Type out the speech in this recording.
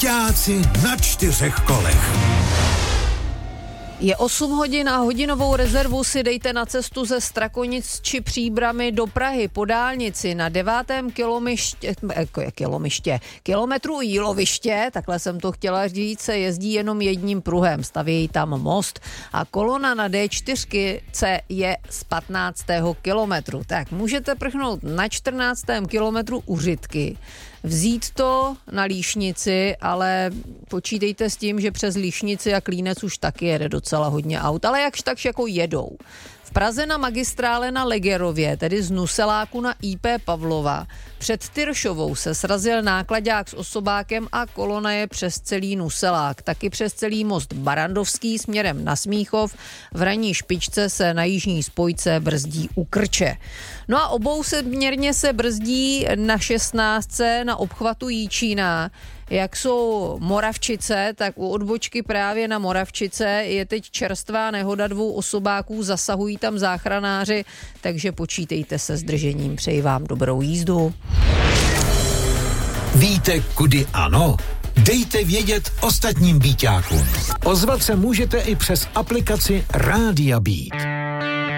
Byťáci na 4 kolech. Je 8 hodin a hodinovou rezervu si dejte na cestu ze Strakonic či Příbrami do Prahy po dálnici na 9. kilometru Jíloviště, takhle jsem to chtěla říct, se jezdí jenom jedním pruhem, stavějí tam most a kolona na D4 je z 15. kilometru. Tak můžete prchnout na 14. kilometru u Řitky, vzít to na Líšnici, ale počítejte s tím, že přes Líšnici a Klínec už taky jede docela hodně aut, ale jakž takž jako jedou. V Praze na magistrále na Legerově, tedy z Nuseláku na IP Pavlova, před Tyršovou se srazil náklaďák s osobákem a kolona je přes celý Nuselák. Taky přes celý most Barandovský směrem na Smíchov. V ranní špičce se na jižní spojce brzdí u Krče. No a obousměrně se brzdí na 16. na obchvatu Jíčína. Jak jsou Moravčice, tak u odbočky právě na Moravčice je teď čerstvá nehoda 2 osobáků, zasahují tam záchranáři, takže počítejte se s držením. Přeji vám dobrou jízdu. Víte, kudy ano? Dejte vědět ostatním byťákům. Ozvat se můžete i přes aplikaci Rádia Beat.